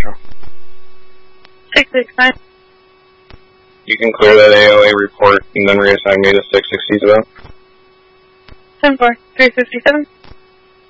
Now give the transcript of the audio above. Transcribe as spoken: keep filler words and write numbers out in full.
Metro. six six nine. You can clear that A O A report and then reassign me to six sixty-seven. ten four, three fifty-seven.